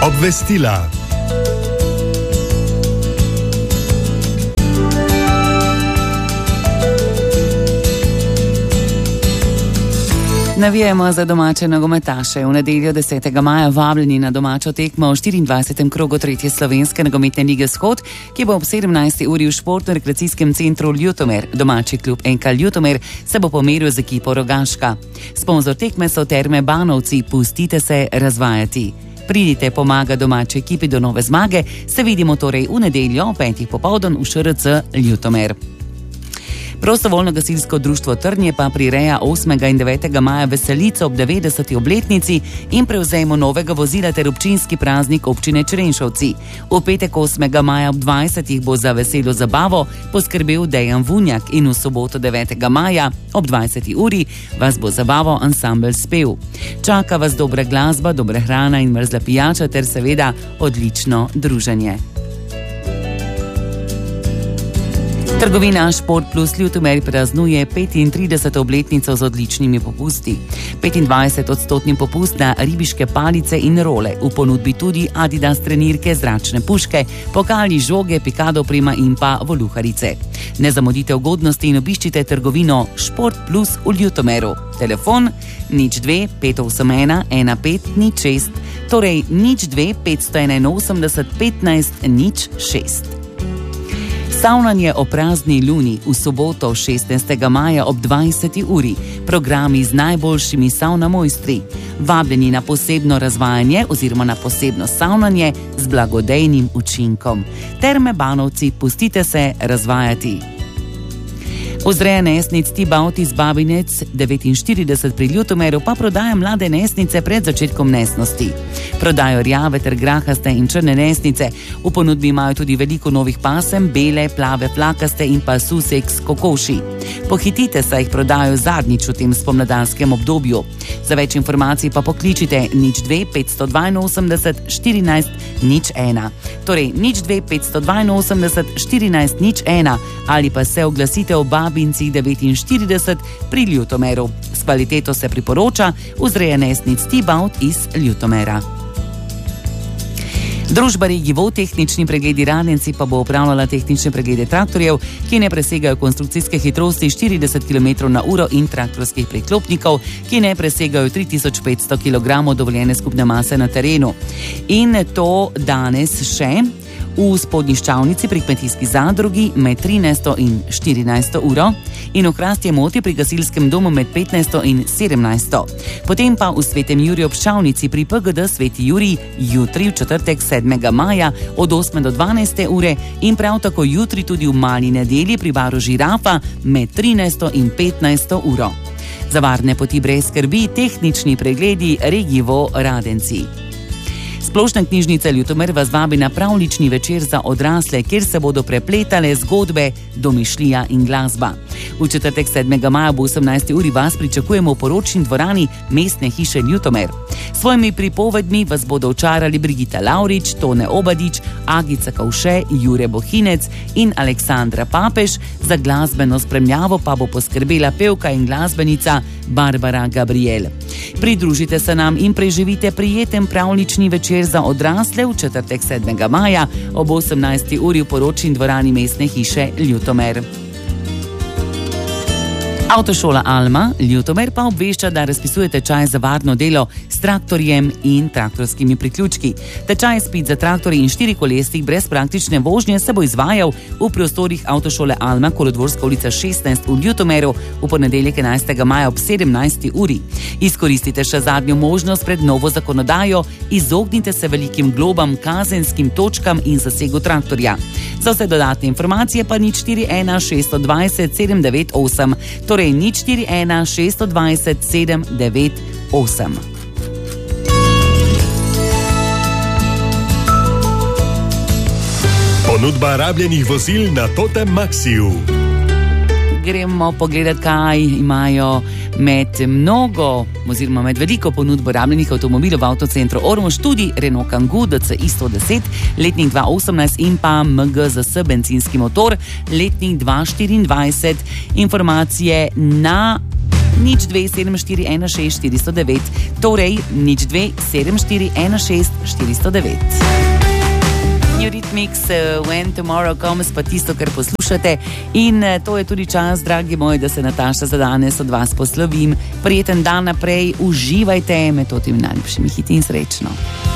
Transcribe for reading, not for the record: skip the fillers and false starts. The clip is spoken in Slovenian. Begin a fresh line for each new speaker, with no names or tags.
Obvestila.
Navijemo za domače nogometaše. V nedeljo 10. maja vabljeni na domačo tekmo v 24. krogu 3. slovenske nogometne lige Vzhod, ki bo ob 17. uri v športno-rekreacijskem centru Ljutomer. Domači klub NK Ljutomer se bo pomeril z ekipo Rogaška. Sponzor tekme so Terme Banovci. Pustite se razvajati. Pridite pomaga domači ekipi do nove zmage. Se vidimo torej v nedeljo 5. popoldan v ŠRC Ljutomer. Prostovoljno gasilsko društvo Trnje pa prireja 8. in 9. maja veselico ob 90. obletnici in prevzemo novega vozila ter občinski praznik občine Črenšovci. V petek 8. maja ob 20. bo za veselo zabavo poskrbel Dejan Vunjak in v soboto 9. maja ob 20. uri vas bo zabaval ansambel Spev. Čaka vas dobra glasba, dobra hrana in mrzla pijača ter seveda odlično druženje. Trgovina Šport Plus Ljutomer praznuje 35. obletnico z odličnimi popusti. 25% popust na ribiške palice in role, v ponudbi tudi Adidas trenirke, zračne puške, pokali, žoge, pikado oprema in pa voluharice. Ne zamudite ugodnosti in obiščite trgovino Šport Plus v Ljutomeru. Telefon 02 581 1506, torej 02 581 15 06. Savnanje o prazni luni v soboto 16. maja ob 20. uri. Programi z najboljšimi savna mojstri. Vabljeni na posebno razvajanje oziroma na posebno savnanje z blagodejnim učinkom. Terme Banovci, pustite se razvajati. Vzreja nesnic Tibaut iz Babinec 49 pri Ljutomeru pa prodaja mlade nesnice pred začetkom nesnosti. Prodajo rjave ter grahaste in črne nesnice. V ponudbi imajo tudi veliko novih pasem, bele, plave, plakaste in pa suseks kokoši. Pohitite, saj jih prodajo zadnjič v tem spomladanskem obdobju. Za več informacij pa pokličite 02 582 14 01. Torej 02 582 14 01 ali pa se oglasite v Babinci 49 pri Ljutomeru. S kvaliteto se priporoča vzreja nesnic Tibaut iz Ljutomera. Družba Regivo tehnični pregledi Radenci pa bo upravljala tehnične preglede traktorjev, ki ne presegajo konstrukcijske hitrosti 40 km/h in traktorskih priklopnikov, ki ne presegajo 3500 kg dovoljene skupne mase na terenu. In to danes še v Spodnji Ščavnici pri kmetijski zadrugi med 13. in 14. uro in v Hrastje Moti pri gasilskem domu med 15. in 17. Potem pa v Svetem Juriju ob Ščavnici pri PGD Sveti Jurij jutri v četrtek 7. maja od 8. do 12. ure in prav tako jutri tudi v Mali nedelji pri baru Žirafa med 13. in 15. uro. Za varne poti brez skrbi tehnični pregledi Regivo Radenci. Splošna knjižnica Ljutomer vas vabi na pravljični večer za odrasle, kjer se bodo prepletale zgodbe, domišljija in glasba. V četrtek 7. maja ob 18. uri vas pričakujemo v poročni dvorani Mestne hiše Ljutomer. S svojimi pripovedmi vas bodo očarali Brigita Lavrič, Tone Obadič, Agica Kavše, Jure Bohinec in Aleksandra Papež. Za glasbeno spremljavo pa bo poskrbela pevka in glasbenica Barbara Gabriel. Pridružite se nam in preživite prijeten pravljični večer za odrasle v četrtek 7. maja ob 18. uri v poročni dvorani Mestne hiše Ljutomer. Avtošola Alma Ljutomer pa obvešča, da razpisuje tečaj za varno delo s traktorjem in traktorskimi priključki. Tečaj spid za traktorji in 4-kolesnik brez praktične vožnje se bo izvajal v prostorih Avtošole Alma, Kolodvorska ulica 16 v Ljutomeru v ponedeljek 11. maja ob 17. uri. Izkoristite še zadnjo možnost pred novo zakonodajo, izognite se velikim globam, kazenskim točkam in zasegu traktorja. Za vse dodatne informacije pa 041 620 798, torej 041 620 798.
Ponudba rabljenih vozil na Totem Maxiju.
Gremo pogledati, kaj imajo med veliko ponudbo rabljenih avtomobilov v avtocentru Ormož, tudi Renault Kangoo DCI 110, letnik 2018 in pa MGZS bencinski motor, letnik 2024. Informacije na 027416 409. Torej 027416 409. Eurythmics, When Tomorrow Comes, pa tisto, kar poslušate. In to je tudi čas, dragi moji, da se Nataša za danes od vas poslovim. Prijeten dan naprej, uživajte med totimi najljubšimi hiti in srečno.